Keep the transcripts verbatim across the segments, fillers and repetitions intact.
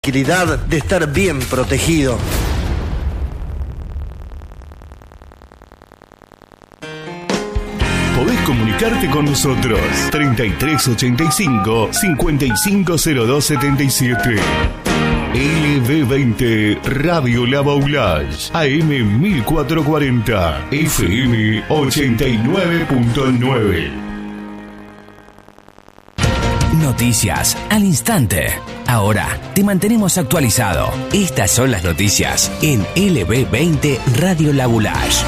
Tranquilidad de estar bien protegido. Podés comunicarte con nosotros. treinta y tres ochenta y cinco, cincuenta y cinco cero dos setenta y siete. L B veinte Radio La Baulage, A M mil cuatrocientos cuarenta, F M ochenta y nueve punto nueve. Noticias al instante. Ahora te mantenemos actualizado. Estas son las noticias en L B veinte Radio La Baulage.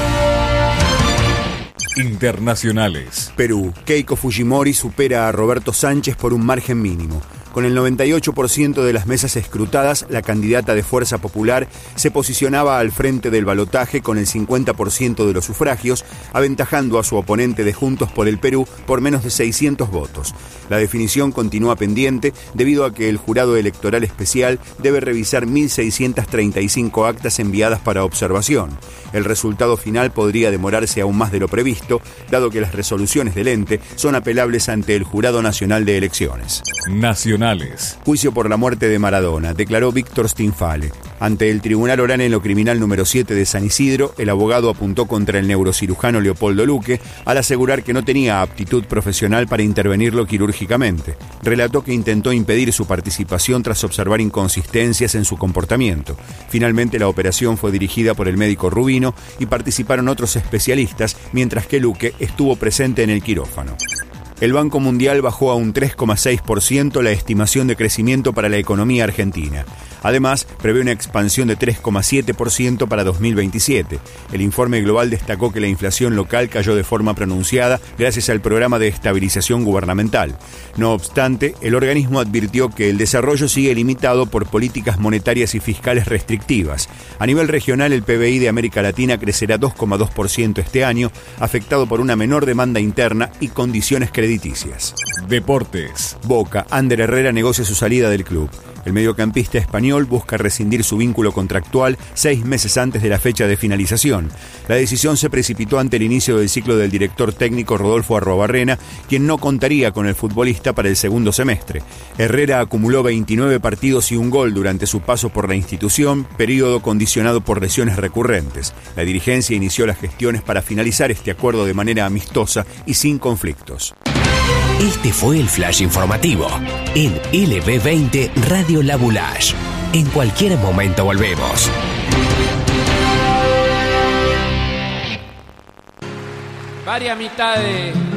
Internacionales. Perú. Keiko Fujimori supera a Roberto Sánchez por un margen mínimo. Con el noventa y ocho por ciento de las mesas escrutadas, la candidata de Fuerza Popular se posicionaba al frente del balotaje con el cincuenta por ciento de los sufragios, aventajando a su oponente de Juntos por el Perú por menos de seiscientos votos. La definición continúa pendiente debido a que el jurado electoral especial debe revisar mil seiscientas treinta y cinco actas enviadas para observación. El resultado final podría demorarse aún más de lo previsto, dado que las resoluciones del ente son apelables ante el Jurado Nacional de Elecciones. Nacionales. Juicio por la muerte de Maradona, declaró Víctor Stinfale. Ante el Tribunal Oral en lo Criminal número siete de San Isidro, el abogado apuntó contra el neurocirujano Leopoldo Luque al asegurar que no tenía aptitud profesional para intervenirlo quirúrgicamente. Relató que intentó impedir su participación tras observar inconsistencias en su comportamiento. Finalmente, la operación fue dirigida por el médico Rubino y participaron otros especialistas, mientras que Luque estuvo presente en el quirófano. El Banco Mundial bajó a un tres coma seis por ciento la estimación de crecimiento para la economía argentina. Además, prevé una expansión de tres coma siete por ciento para dos mil veintisiete. El informe global destacó que la inflación local cayó de forma pronunciada gracias al programa de estabilización gubernamental. No obstante, el organismo advirtió que el desarrollo sigue limitado por políticas monetarias y fiscales restrictivas. A nivel regional, el P B I de América Latina crecerá dos coma dos por ciento este año, afectado por una menor demanda interna y condiciones crediticias. Deportes. Boca. Ander Herrera negocia su salida del club. El mediocampista español busca rescindir su vínculo contractual seis meses antes de la fecha de finalización. La decisión se precipitó ante el inicio del ciclo del director técnico Rodolfo Arruabarrena, quien no contaría con el futbolista para el segundo semestre. Herrera acumuló veintinueve partidos y un gol durante su paso por la institución, periodo condicionado por lesiones recurrentes. La dirigencia inició las gestiones para finalizar este acuerdo de manera amistosa y sin conflictos. Este fue el flash informativo en L B veinte Radio La Baulage. En cualquier momento volvemos. Varias mitades